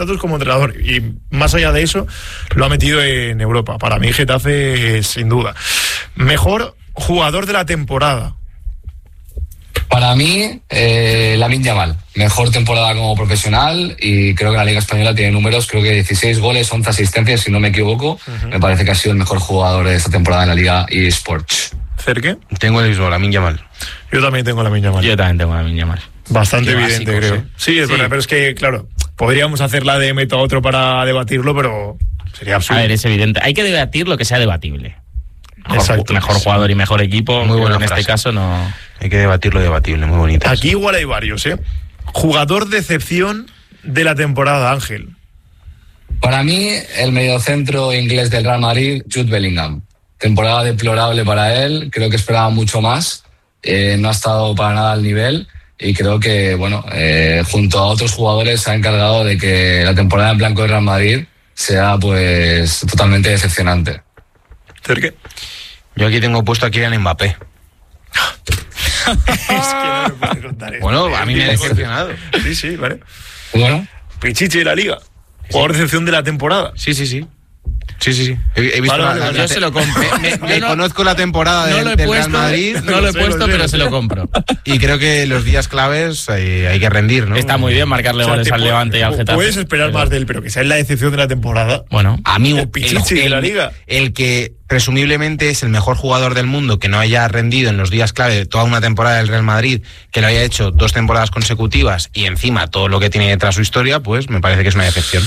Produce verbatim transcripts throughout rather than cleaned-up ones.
estatus como entrenador. Y más allá de eso, lo ha metido en Europa. Para mí, Getafe, sin duda. Mejor jugador de la temporada. Para mí, eh, Lamine Yamal. Mejor temporada como profesional y creo que la Liga Española tiene números, creo que dieciséis goles, once asistencias, si no me equivoco. Uh-huh. Me parece que ha sido el mejor jugador de esta temporada en la Liga eSports. ¿Cerque? Tengo el mismo, Lamine Yamal. Yo también tengo Lamine Yamal. Yo también tengo Lamine Yamal. Bastante Qué evidente, básicos, creo. ¿eh? Sí, es sí. verdad, pero es que, claro, podríamos hacer la de meto a otro para debatirlo, pero sería absurdo. A ver, es evidente. Hay que debatir lo que sea debatible. Mejor, Exacto. Mejor jugador y mejor equipo. Muy buena en frase. Este caso no. Hay que debatir lo debatible, muy bonito. Aquí igual hay varios, ¿eh? Jugador de excepción de la temporada, Ángel. Para mí, el mediocentro inglés del Real Madrid, Jude Bellingham. Temporada deplorable para él, creo que esperaba mucho más. Eh, no ha estado para nada al nivel y creo que, bueno, eh, junto a otros jugadores se ha encargado de que la temporada en blanco del Real Madrid sea, pues, totalmente decepcionante. ¿Cerque? Yo aquí tengo puesto a Kylian Mbappé. Es que no me puedes contar eso. Bueno, a mí me ha decepcionado. Sí, sí, vale. Bueno. Pichichi de la Liga. Jugador de excepción de la temporada. Sí, sí, sí. Sí, sí, sí. He, he visto vale, la, vale, la, vale. la, Yo se lo compro. Me, me no, conozco la temporada no del, lo he del puesto, Real Madrid. No lo he puesto, pero se lo compro. Y creo que los días claves hay, hay que rendir, ¿no? Está muy bien marcarle O sea, goles al puede, Levante y al Getafe. Puedes esperar pero... más de él, pero que sea la excepción de la temporada. Bueno, a mí el Pichichi de la Liga. El que presumiblemente es el mejor jugador del mundo, que no haya rendido en los días clave de toda una temporada del Real Madrid, que lo haya hecho dos temporadas consecutivas y encima todo lo que tiene detrás su historia, pues me parece que es una decepción.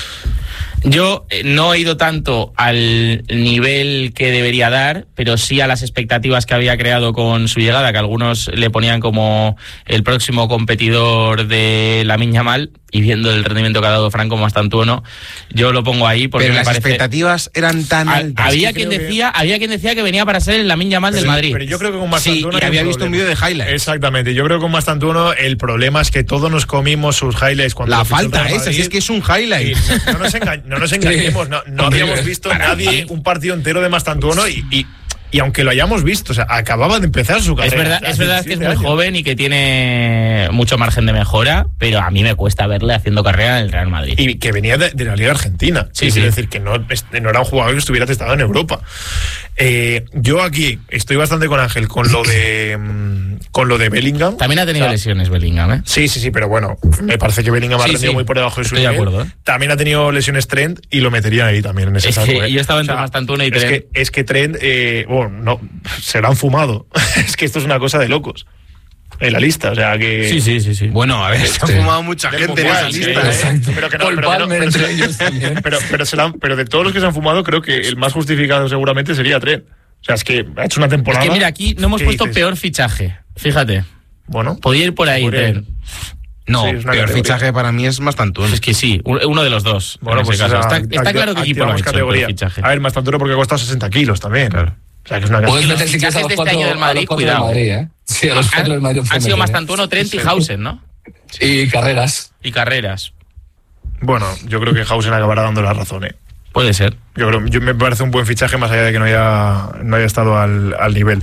Yo no he ido tanto al nivel que debería dar, pero sí a las expectativas que había creado con su llegada, que algunos le ponían como el próximo competidor de Lamine Yamal, y viendo el rendimiento que ha dado Franco Mastantuono, yo lo pongo ahí porque pero me las parece... expectativas eran tan altas. Había que quien creo decía, que... había quien decía que venía para ser el Lamine Yamal pero, del Madrid. Pero yo creo que con Mastantuono sí, y había un visto un vídeo de highlights. Exactamente, yo creo que con Mastantuono el problema es que todos nos comimos sus highlights cuando la falta esa, si es que es un highlight. No, no, nos, enga- no nos engañemos, no, no habíamos visto nadie un partido entero de Mastantuono y, y, y aunque lo hayamos visto, o sea, acababa de empezar su carrera. Es verdad, es verdad que es muy años. joven y que tiene mucho margen de mejora, pero a mí me cuesta verle haciendo carrera en el Real Madrid. Y que venía de, de la Liga Argentina. Sí, es sí. decir, que no, no era un jugador que estuviera testado en Europa. Eh, yo aquí estoy bastante con Ángel con lo de con lo de Bellingham. También ha tenido o sea, lesiones Bellingham, ¿eh? Sí, sí, sí, pero bueno, me parece que Bellingham ha Sí, rendido sí. muy por debajo de su Estoy de nivel. acuerdo, ¿eh? También ha tenido lesiones Trent y lo metería ahí también en ese Es saco. que ¿eh? yo estaba entre O sea, Mastantuono y es Trent. que, es que Trent, eh, bueno, no, se lo han fumado. Es que esto es una cosa de locos. En la lista, o sea que... Sí, sí, sí, sí. Bueno, a ver, se ha Sí. fumado mucha Del gente en esa mundial, lista. sí, ¿eh? ¿eh? Pero que no, Paul pero que no, Palmer pero se- entre ellos también. Pero, pero, se la han- pero de todos los que se han fumado, creo que el más justificado seguramente sería Trent. O sea, es que ha hecho una Es temporada... que mira, aquí no hemos ¿qué puesto dices? peor fichaje. Fíjate. Bueno, Podía ir por ahí, Podría ir. Trent. No, Sí, es una peor categoría. fichaje para mí es Mastantuono. Es que sí, uno de los dos. bueno en pues ese caso. esa- Está, está acti- claro que equipo lo ha activamos hecho el categoría. peor fichaje. A ver, Mastantuono porque ha costado sesenta kilos también. Claro. O sea, que es una Puedes Y meter los si quieres a fichajes los de este cuatro, año del a Madrid, los cuatro cuidado. del Madrid, ¿eh? Sí, a los cuatro del Madrid. Han, han sido Mastantuono, Trent y Hausen, ¿no? Y carreras. Y carreras. Bueno, yo creo que Hausen acabará dando la razón, ¿eh? Puede ser. Yo creo, yo me parece un buen fichaje más allá de que no haya, no haya estado al, al nivel.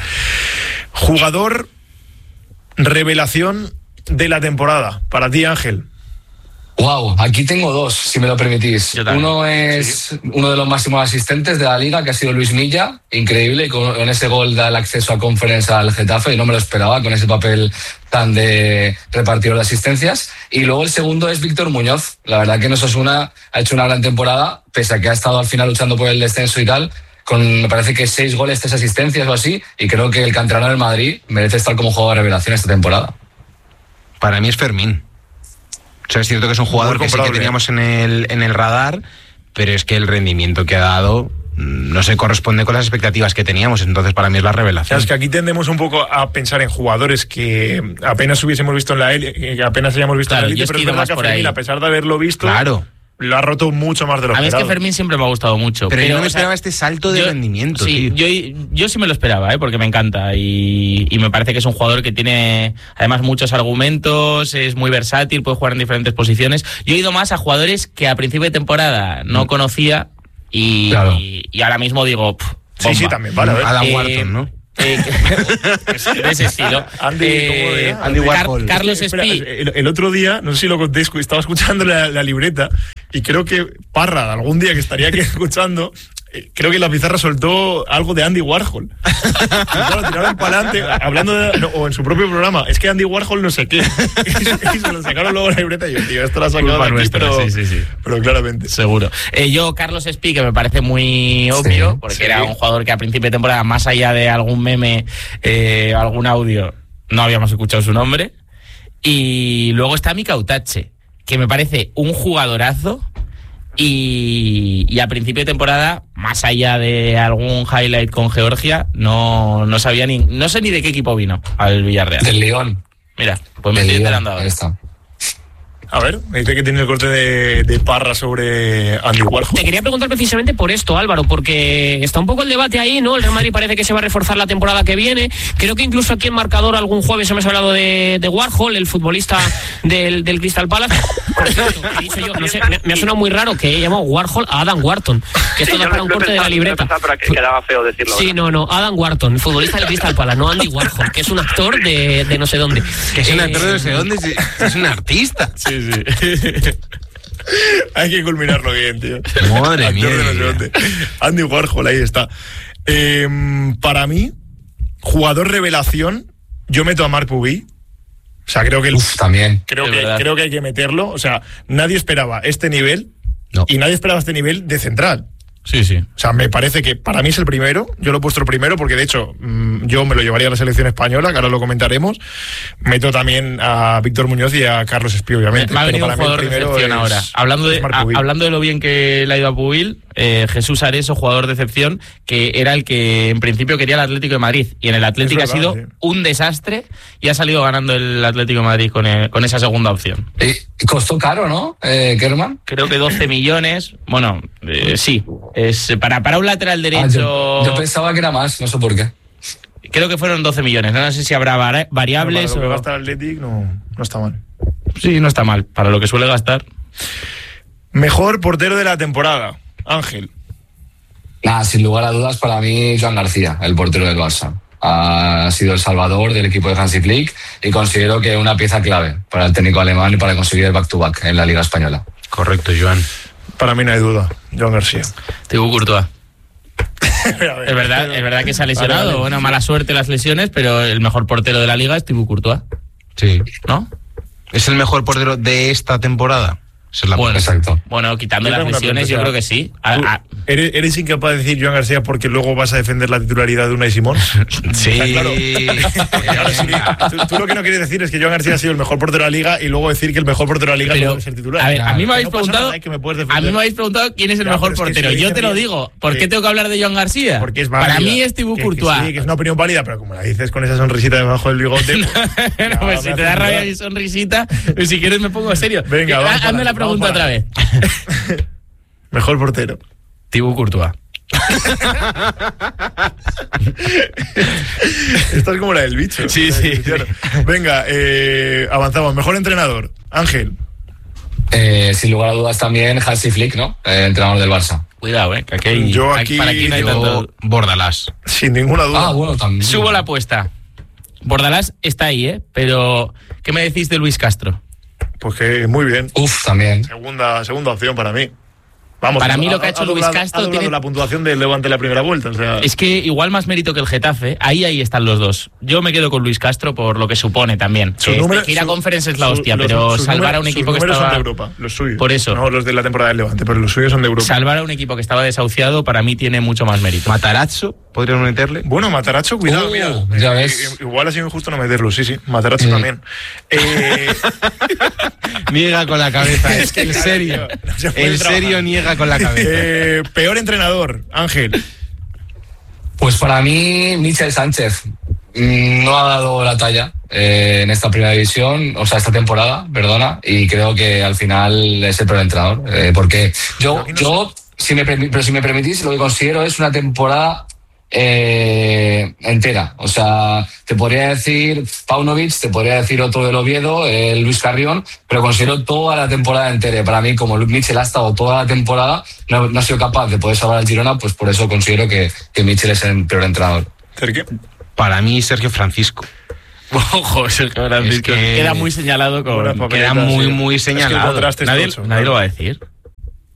Jugador revelación de la temporada. Para ti, Ángel. Wow, aquí tengo dos, si me lo permitís. Yo también. Uno es uno de los máximos asistentes de la liga, que ha sido Luis Milla, increíble, con, con ese gol da el acceso a Conference al Getafe, y no me lo esperaba con ese papel tan de repartidor de asistencias. Y luego el segundo es Víctor Muñoz, la verdad que en Osasuna ha hecho una gran temporada, pese a que ha estado al final luchando por el descenso y tal, con me parece que seis goles, tres asistencias o así, y creo que el canterano del Madrid merece estar como jugador de revelación esta temporada. Para mí es Fermín. O sea, es cierto que es un jugador Muy que sí que comparable. teníamos en el, en el radar, pero es que el rendimiento que ha dado mm, no se corresponde con las expectativas que teníamos, entonces para mí es la revelación. Es que aquí tendemos un poco a pensar en jugadores que apenas hubiésemos visto en la élite, que apenas hayamos visto Claro, en la yo élite, es pero que es he ido verdad más que a por Fermín, ahí. a pesar de haberlo visto, Claro. lo ha roto mucho más de lo A mí es que esperado. Fermín siempre me ha gustado mucho. Pero, yo no me o sea, esperaba este salto de yo- rendimiento, Sí, tío. yo, yo sí me lo esperaba, ¿eh? Porque me encanta y, y me parece que es un jugador que tiene además muchos argumentos, es muy versátil, puede jugar en diferentes posiciones. Yo he ido más a jugadores que a principio de temporada no conocía y, Claro. y, y ahora mismo digo, pff, Sí, bomba. sí, también, vale, a ver. Adam Eh, Wharton, ¿no? Eh, de ese estilo. Andy, Eh, ¿cómo era? Andy Car- Warhol. Carlos Espera, Espí. el, el otro día, no sé si lo conté, estaba escuchando la, la libreta y creo que Parra, algún día que estaría aquí escuchando, creo que la pizarra soltó algo de Andy Warhol. Y claro, tiraron para adelante, hablando de, no, o en su propio programa, es que Andy Warhol no sé qué. Y se lo sacaron luego en la libreta y yo, tío, esto lo ha sacado de aquí, nuestra, pero, sí, sí, sí. pero claramente. Seguro. Eh, yo, Carlos Espí, que me parece muy obvio, sí, porque sí. era un jugador que a principio de temporada, más allá de algún meme, eh, algún audio, no habíamos escuchado su nombre. Y luego está Mika Utache, que me parece un jugadorazo. Y, y a principio de temporada, más allá de algún highlight con Georgia, no, no sabía ni, no sé ni de qué equipo vino al Villarreal. Del León. Mira, pues me estoy enterando ahora. Ahí está. A ver, me dice que tiene el corte de, de Parra sobre Andy Warhol. Te quería preguntar precisamente por esto, Álvaro, porque está un poco el debate ahí, ¿no? El Real Madrid parece que se va a reforzar la temporada que viene. Creo que incluso aquí en Marcador algún jueves hemos hablado de, de Warhol, el futbolista del, del Crystal Palace. Por cierto, que he dicho yo, no sé, me, me ha sonado muy raro que he llamado Warhol a Adam Wharton, que esto sí, da para un corte de la libreta. Pero que quedaba feo decirlo. Sí, no, no, Adam Wharton, el futbolista del Crystal Palace, no Andy Warhol, que es un actor de, de no sé dónde. Que es un actor de no sé dónde, es un artista. Sí, sí. Hay que culminarlo bien, tío. Madre mía. No Andy Warhol, ahí está. Eh, para mí, jugador revelación, yo meto a Marc Pubi. O sea, creo que el, Uf, también. Creo que, creo que hay que meterlo. O sea, nadie esperaba este nivel no. y nadie esperaba este nivel de central. Sí, sí. O sea, me parece que para mí es el primero. Yo lo he puesto el primero porque, de hecho, mmm, yo me lo llevaría a la selección española, que ahora lo comentaremos. Meto también a Víctor Muñoz y a Carlos Espí, obviamente. Me ha venido pero un jugador de excepción es, ahora. Hablando de, a, hablando de lo bien que le ha ido a Pubil, eh, Jesús Areso, jugador de excepción, que era el que en principio quería el Atlético de Madrid. Y en el Atlético verdad, ha sido sí. un desastre y ha salido ganando el Atlético de Madrid con, el, con esa segunda opción. Y costó caro, ¿no, eh, Kerman? Creo que doce millones. Bueno, eh, sí. Es para, para un lateral derecho. Ah, yo, yo pensaba que era más, no sé por qué. Creo que fueron doce millones. No, no sé si habrá variables. Para lo que o... gasta el Athletic no, no está mal. Sí, no está mal. Para lo que suele gastar. Mejor portero de la temporada, Ángel. Nah, sin lugar a dudas, para mí, Joan García, el portero del Barça. Ha sido el salvador del equipo de Hansi Flick y considero que una pieza clave para el técnico alemán y para conseguir el back-to-back en la Liga Española. Correcto, Joan. Para mí no hay duda, Joan García. Thibaut Courtois. es verdad, es verdad que se ha lesionado. Vale, bueno, mala suerte las lesiones, pero el mejor portero de la liga es Thibaut Courtois. Sí. ¿No? ¿Es el mejor portero de esta temporada? Es la bueno, exacto. Bueno, quitando las lesiones, yo creo que sí. A, a, ¿Eres, ¿Eres incapaz de decir Joan García porque luego vas a defender la titularidad de Unai Simón? Sí. Claro. Claro, sí. Tú, tú lo que no quieres decir es que Joan García ha sido el mejor portero de la liga y luego decir que el mejor portero de la liga Pero, no puede ser titular. A ver, claro, a mí me habéis no preguntado, me a mí me habéis preguntado quién es el claro, mejor portero. Si yo te lo digo. ¿Por qué que, tengo que hablar de Joan García? Porque es válida, para mí es Thibaut Courtois. Que sí, que es una opinión válida, pero como la dices con esa sonrisita debajo del bigote. no, no, pues si te da rabia mi sonrisita, pues si quieres me pongo serio. Venga, vamos. Hazme la pregunta otra vez. Mejor portero. Thibaut Courtois. Esta es como la del bicho. Sí, sí. Venga, eh, avanzamos. Mejor entrenador, Ángel. Eh, sin lugar a dudas también Hansi Flick, ¿no? Eh, entrenador del Barça. Cuidado, eh. Que aquí, yo aquí, para aquí no hay yo, tanto. Bordalás. Sin ninguna duda. Ah, bueno, también. Subo la apuesta. Bordalás está ahí, eh. Pero ¿qué me decís de Luis Castro? Pues que muy bien. Uf, también. Segunda, segunda opción para mí. Vamos, para mí ha, lo que ha hecho ha Luis doblado, Castro ha tiene la puntuación del Levante la primera vuelta. O sea... Es que igual más mérito que el Getafe. Ahí ahí están los dos. Yo me quedo con Luis Castro por lo que supone también. Que número, ir a su, Conference es la hostia, su, pero los, salvar número, a un equipo que estaba... son de Europa, los suyos. Por eso. No los de la temporada del Levante, pero los suyos son de Europa. Salvar a un equipo que estaba desahuciado para mí tiene mucho más mérito. Matarazzo, ¿podríamos meterle? Bueno, Matarazzo, cuidado, uh, mira. Ya eh, ves. Igual ha sido injusto no meterlo, sí, sí. Matarazzo mm. también. Eh... niega con la cabeza. Es que en serio. No en serio niega con la cabeza. Eh, peor entrenador, Ángel. Pues para mí, Michel Sánchez no ha dado la talla eh, en esta primera división, o sea, esta temporada, perdona, y creo que al final es el peor entrenador. Eh, porque yo, yo si me, pero si me permitís, lo que considero es una temporada eh, entera. O sea, te podría decir Paunovic, te podría decir otro del Oviedo, eh, Luis Carrión, pero considero toda la temporada entera. Para mí, como Michel ha estado toda la temporada, no, no ha sido capaz de poder salvar al Girona, pues por eso considero que, que Michel es el peor entrenador. ¿Sergio? Para mí, Sergio Francisco. Ojo, Sergio Francisco. Es que queda muy señalado con... Queda muy, muy señalado. Es que nadie, nadie lo va a decir.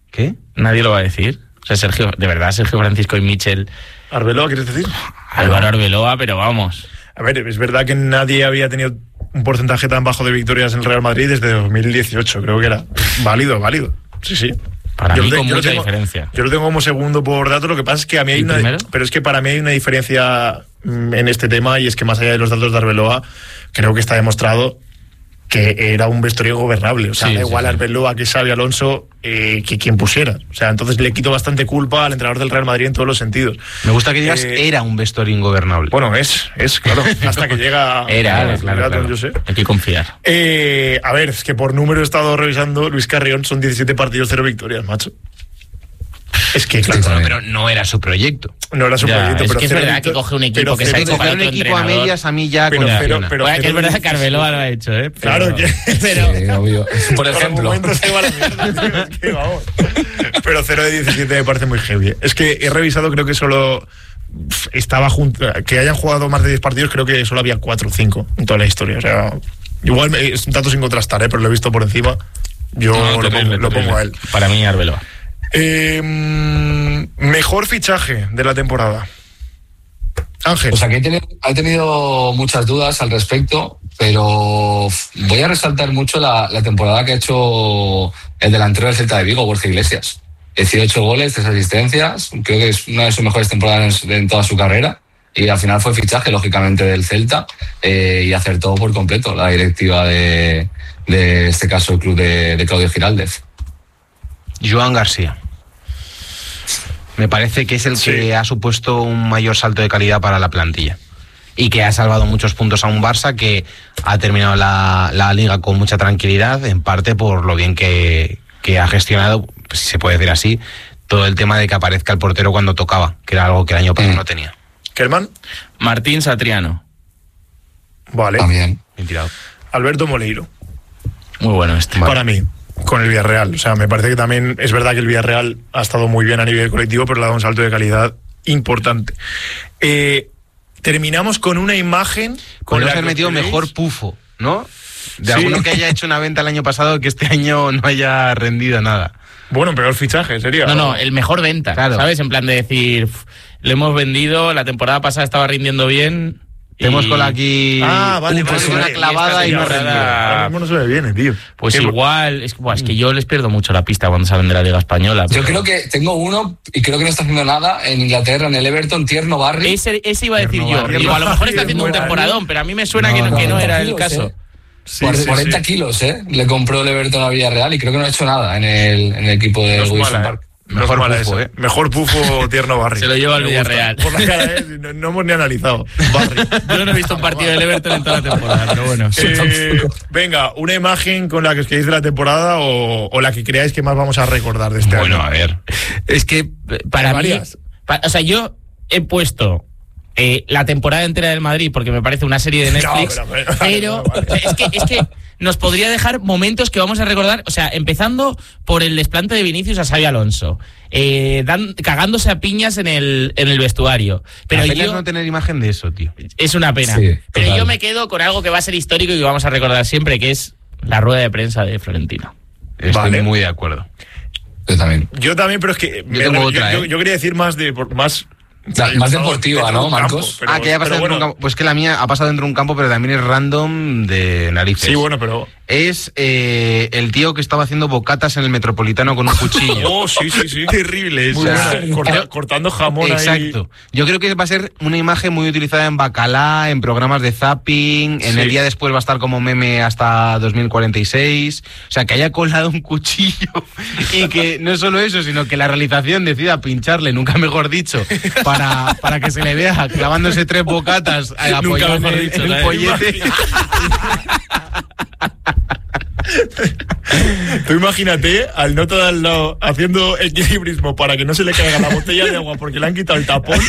¿Qué? Nadie lo va a decir. O sea, Sergio, de verdad, Sergio Francisco y Michel. ¿Arbeloa quieres decir? Álvaro Arbeloa, pero vamos. A ver, es verdad que nadie había tenido un porcentaje tan bajo de victorias en el Real Madrid desde dos mil dieciocho. Creo que era válido, válido. Sí, sí. Para Yo mí lo con te- yo lo mucha tengo- diferencia. Yo lo tengo como segundo por datos. Lo que pasa es que a mí hay ¿Y una. primero? Pero es que para mí hay una diferencia mm, en este tema, y es que más allá de los datos de Arbeloa, creo que está demostrado que era un vestuario gobernable. O sea, Sí, da sí, igual sí. Arbeloa que Xabi Alonso, eh, que quien pusiera. O sea, entonces le quito bastante culpa al entrenador del Real Madrid en todos los sentidos. Me gusta que digas Eh, era un vestuario ingobernable. Bueno, es, es, claro, hasta que llega. Era, a claro, los claro, datos, claro. yo sé. Hay que confiar. Eh, a ver, es que por número he estado revisando, Luis Carrión son diecisiete partidos, cero victorias, macho. Es que, claro, Bueno, pero no era su proyecto. no era su Ya, proyecto, es pero que es cero verdad que victo- coge un equipo pero que cero se ha hecho de- para Coger un otro equipo a entrenador. medias a mí ya Pero condiciona. cero- pero Bueno, que cero es verdad de que Arbeloa lo ha hecho, ¿eh? Pero- Claro que. Pero, Sí, obvio. Por Por ejemplo. momentos se va la mierda, tío, es que vamos. Pero cero de diecisiete me parece muy heavy. Es que he revisado, creo que solo pf, estaba junto. Que hayan jugado más de diez partidos, creo que solo había cuatro o cinco en toda la historia. O sea, igual me- es un dato sin contrastar, ¿eh? Pero lo he visto por encima. Yo No, lo, terrible, pongo, lo terrible. pongo a él. Para mí, Arbeloa. Eh, mm, mejor fichaje de la temporada. Ángel. O sea, que he tenido, he tenido muchas dudas al respecto, pero voy a resaltar mucho la, la temporada que ha hecho el delantero del Celta de Vigo, Borja Iglesias. dieciocho goles, tres asistencias, creo que es una de sus mejores temporadas en, en toda su carrera. Y al final fue fichaje, lógicamente, del Celta, eh, y acertó por completo la directiva de, de este caso, el club de, de Claudio Giraldez. Joan García. Me parece que es el Sí. que ha supuesto un mayor salto de calidad para la plantilla. Y que ha salvado muchos puntos a un Barça que ha terminado la, la liga con mucha tranquilidad, en parte por lo bien que, que ha gestionado, pues, si se puede decir así, todo el tema de que aparezca el portero cuando tocaba, que era algo que el año pasado Mm. no tenía. Kerman. Martín Satriano. Vale. También. Bien tirado. Alberto Moleiro. Muy bueno este. Para mí, con el Villarreal. O sea, me parece que también es verdad que el Villarreal ha estado muy bien a nivel colectivo, pero le ha dado un salto de calidad importante. Eh, terminamos con una imagen Con la los que has os metido queréis. mejor Pufo, ¿no? De Sí. alguno que haya hecho una venta el año pasado que este año no haya rendido nada. Bueno, peor fichaje sería. No, no, el mejor venta, Claro. ¿sabes? En plan de decir, "Uf, le hemos vendido, la temporada pasada estaba rindiendo bien". Te hemos colado aquí Ah, vale, un- vale, una vale. clavada y, esta no temporada- rendió. Ahora mismo no se me viene, tío. Pues Qué- igual, es, buah, es que yo les pierdo mucho la pista cuando salen de la Liga Española. Yo pero- creo que tengo uno, y creo que no está haciendo nada, en Inglaterra, en el Everton, Tierno Barry. Ese, ese iba a decir Tierno yo. Barrio. Digo, a lo mejor está haciendo un Tierno Barrio. temporadón, pero a mí me suena No, que no, que no cuarenta era el kilos, caso. ¿eh? Sí, Cuar- sí, cuarenta sí. kilos, ¿eh? Le compró el Everton a Villarreal y creo que no ha hecho nada en el, en el equipo de No es Goodison mala, Park. eh. No Mejor es mala Pufo, esa. eh. Mejor Pufo Tierno Barry. Se lo lleva al Me gusta. Villarreal. Por la cara, ¿eh? No, no hemos ni analizado. Barry. Yo no he visto un partido del Everton en toda la temporada, pero bueno. Eh, venga, una imagen con la que os queréis de la temporada o, o la que creáis que más vamos a recordar de este Bueno, año. a ver. Es que para ¿Hay mí, varias? pa- o sea, yo he puesto eh, la temporada entera del Madrid porque me parece una serie de Netflix, No, pero- pero, pero- vale. es que es que nos podría dejar momentos que vamos a recordar, o sea, empezando por el desplante de Vinicius a Xabi Alonso, eh, dan- cagándose a piñas en el en el vestuario, pero La pena yo es no tener imagen de eso, tío. es una pena, Sí, pero total. yo me quedo con algo que va a ser histórico y que vamos a recordar siempre, que es la rueda de prensa de Florentino. Estoy Vale. muy de acuerdo. Yo también. Yo también, pero es que me- tengo yo, otra, yo- ¿eh? yo quería decir más de por- más La- más deportiva, dentro de ¿no, un campo, Marcos? pero- ah, que haya pasado pero dentro de un bueno, campo. Pues que la mía ha pasado dentro de un campo, pero también es random de narices. Sí, bueno, pero. Es eh, el tío que estaba haciendo bocatas en el Metropolitano con un cuchillo. Oh, sí, sí, sí. Terrible. Muy bueno. Corta- cortando jamón ahí. Exacto. Yo creo que va a ser una imagen muy utilizada en Bacalá, en programas de zapping, en Sí. el día después va a estar como meme hasta dos mil cuarenta y seis. O sea, que haya colado un cuchillo y que no solo eso, sino que la realización decida pincharle, nunca mejor dicho, para, para que se le vea clavándose tres bocatas eh, apoyado en mejor el, dicho, en el ¿sabes? pollete. Tú imagínate al nota de al lado haciendo equilibrismo para que no se le caiga la botella de agua porque le han quitado el tapón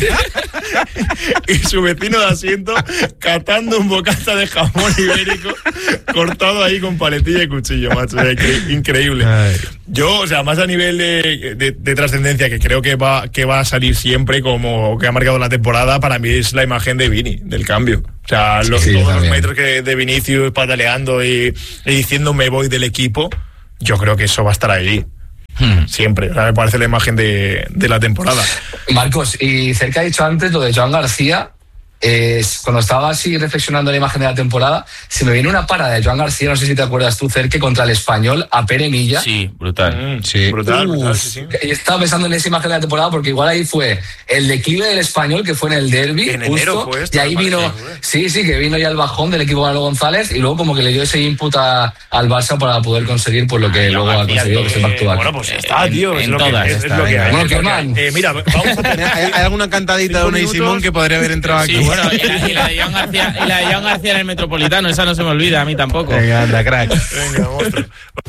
y su vecino de asiento catando un bocata de jamón ibérico cortado ahí con paletilla y cuchillo, macho. Incre- increíble. Ay. Yo, o sea, más a nivel de, de- de trascendencia, que creo que va, que va a salir siempre como que ha marcado la temporada, para mí es la imagen de Vini, del cambio. O sea, los, Sí, todos los también. metros que de Vinicius pataleando y, y diciendo me voy del equipo, yo creo que eso va a estar ahí. Hmm. Siempre. O sea, me parece la imagen de, de la temporada. Marcos, y Cerca ha dicho antes lo de Joan García. Eh, cuando estaba así reflexionando la imagen de la temporada, se me viene una parada de Joan García, no sé si te acuerdas tú, Cerque, contra el Español a Pere Milla. Sí, brutal. Mm, sí. Brutal, Uf, brutal, sí, sí. Y estaba pensando en esa imagen de la temporada porque igual ahí fue el declive del Español, que fue en el derbi, en justo, enero fue esto, y ahí vino, parece, sí, sí, que vino ya el bajón del equipo de Manolo González y luego como que le dio ese input a, al Barça para poder conseguir pues lo que Ay, luego ha conseguido, que es el actual. Bueno, pues está, tío. En, es en lo todas que, es, está, es lo que hay. Bueno, es lo que Kerman. hay. Eh, mira, vamos a tener... ¿Hay, hay alguna cantadita de Cinco Unai minutos. Simón que podría haber entrado aquí? Sí, bueno, y la, y la de Joan García, y la de Joan García en el Metropolitano, esa no se me olvida, a mí tampoco. Venga, anda, crack. Venga, monstruo.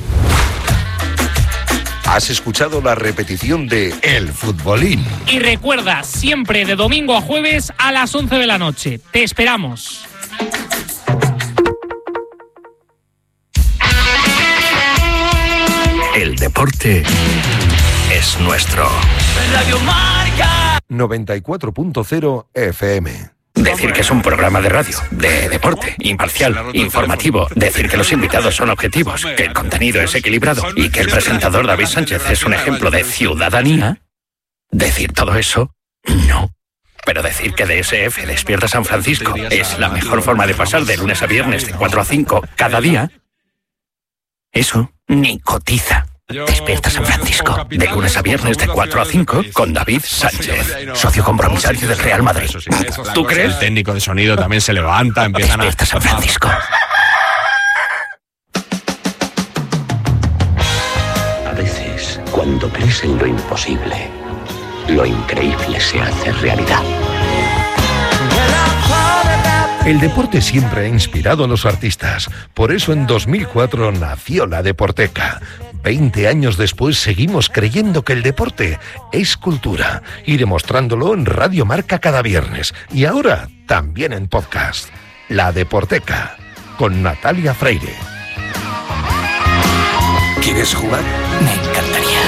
Has escuchado la repetición de El Futbolín. Y recuerda, siempre de domingo a jueves a las once de la noche. Te esperamos. El deporte es nuestro. Radio Marca. noventa y cuatro punto cero F M. Decir que es un programa de radio, de deporte, imparcial, informativo. Decir que los invitados son objetivos, que el contenido es equilibrado y que el presentador David Sánchez es un ejemplo de ciudadanía. Decir todo eso, no. Pero decir que D S F Despierta San Francisco es la mejor forma de pasar de lunes a viernes de cuatro a cinco cada día, eso ni cotiza. Despierta San Francisco, de lunes a viernes de cuatro a cinco con David Sánchez, socio compromisario del Real Madrid. ¿Tú crees? El técnico de sonido también se levanta, empiezan a... Despierta San Francisco. A veces, cuando crees en lo imposible, lo increíble se hace realidad. El deporte siempre ha inspirado a los artistas. Por eso en dos mil cuatro nació la Deporteca. Veinte años después seguimos creyendo que el deporte es cultura y demostrándolo en Radio Marca cada viernes. Y ahora también en podcast. La Deporteca, con Natalia Freire. ¿Quieres jugar? Me encantaría.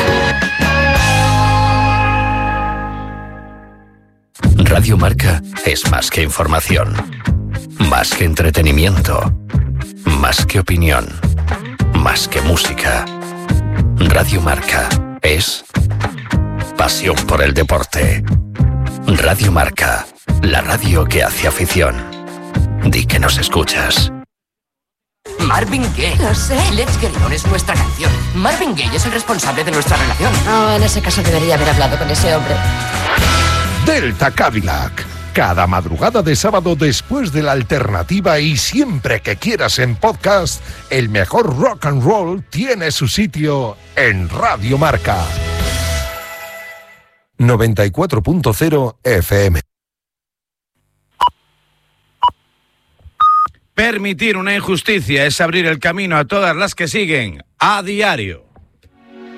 Radio Marca es más que información, más que entretenimiento, más que opinión, más que música. Radio Marca es pasión por el deporte. Radio Marca, la radio que hace afición. Di que nos escuchas. Marvin Gaye. Lo sé. Let's Get It On es nuestra canción. Marvin Gaye es el responsable de nuestra relación. Oh, en ese caso debería haber hablado con ese hombre. Delta Cadillac. Cada madrugada de sábado después de la alternativa y siempre que quieras en podcast, el mejor rock and roll tiene su sitio en Radio Marca. noventa y cuatro punto cero F M. Permitir una injusticia es abrir el camino a todas las que siguen a diario.